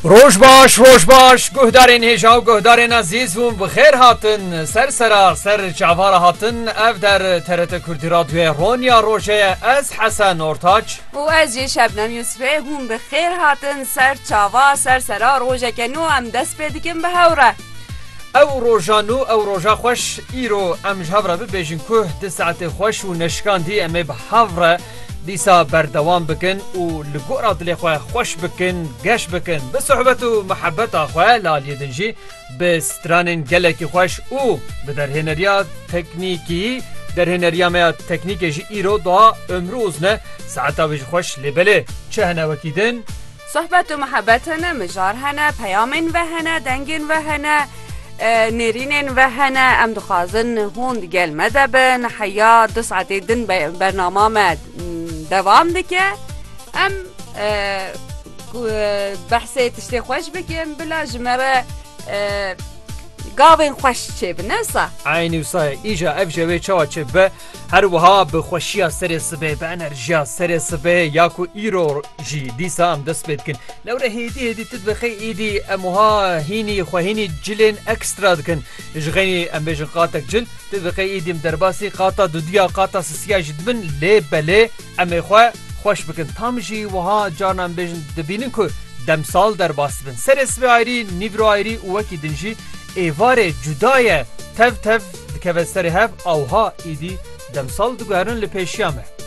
روش باش گهدارین هیجا و گهدارین عزیز بون بخیر هاتن سر چاوار هاتن اف در TRT کردی رادیو رونیا روژه از حسن اورتاج و از شبنم یوسفه بون بخیر هاتن سر چاوا سر روژه کنو ام دست بدکن به هوره او روژانو او روژا خوش ایرو ام جهوره ببیجن که 2 ساعت خوش و نشکاندی امه به هوره دیسا بردوام بکن و لگورا دلی خواه خوش بکن گش بکن به صحبت و محبت خواه لالی دنجی به سترانین گلکی خوش و به درهنریا تکنیکی درهنریا میا تکنیک جی ایرو دا امروز نه ساعتا بج خوش لبله چه هنه وکیدن صحبت و محبت هنه مجار هنه پیامین و هنه دنگین و هنه نرینین و هنه ام دخوازن هون دیگل مدبن حیا 2 ساعت دن برنامه دوام دکه ام بحثی تشتی خوش بکن بلا جمره گاوین خوش چه بنسا عینی وصای ایجا اف جوی چوا چه به هر وها به خوشیا سر سبه به انرژیا سر سبه یاکو ایرو جی دیسا ام دست بید کن لوره هیدی تد بخی ایدی اموها هینی خوهینی جلین اکسترا دکن جغینی ام بیجن قاتک جل تد بخی ایدیم درباسی قاتا دودیا قاتا سسیا جدبن لی بله ام خواه خوش بکن تامجی وها جانم بیجن دبینن که دمسال در باس بن سر سبه آیری نیورو آیری وکی دنجی ایوار جدای تف دکوه سر هف اوها ایدی دمسال دگرن لپیشیامه